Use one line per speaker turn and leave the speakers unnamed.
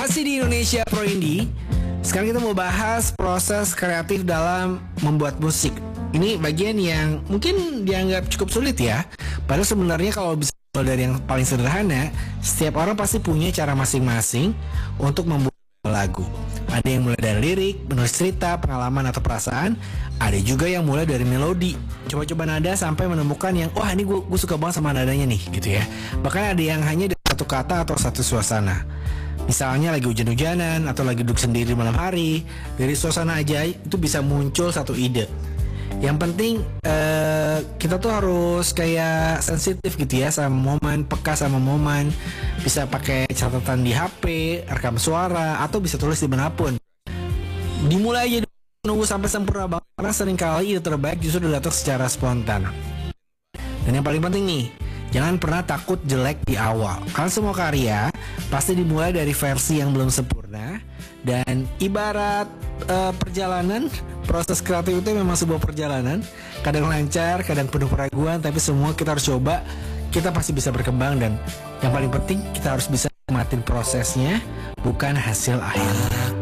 Masih di Indonesia Pro Indie. Sekarang kita mau bahas proses kreatif dalam membuat musik. Ini bagian yang mungkin dianggap cukup sulit ya. Padahal sebenarnya kalau bisa dari yang paling sederhana, setiap orang pasti punya cara masing-masing untuk membuat lagu. Ada yang mulai dari lirik, menulis cerita, pengalaman atau perasaan. Ada juga yang mulai dari melodi, coba-coba nada sampai menemukan yang wah ini gue suka banget sama nadanya nih gitu ya. Bahkan ada yang hanya dari satu kata atau satu suasana. Misalnya lagi hujan-hujanan atau lagi duduk sendiri malam hari, dari suasana aja itu bisa muncul satu ide. Yang penting kita tuh harus kayak sensitif gitu ya sama momen, peka sama momen. Bisa pakai catatan di HP, rekam suara, atau bisa tulis dimanapun. Dimulai aja, nunggu sampai sempurna banget, karena seringkali ide terbaik justru datang secara spontan. Dan yang paling penting nih, jangan pernah takut jelek di awal. Karena semua karya pasti dimulai dari versi yang belum sempurna. Dan ibarat perjalanan, proses kreatif itu memang sebuah perjalanan. Kadang lancar, kadang penuh keraguan, tapi semua kita harus coba. Kita pasti bisa berkembang, dan yang paling penting kita harus bisa nikmatin prosesnya, bukan hasil akhir.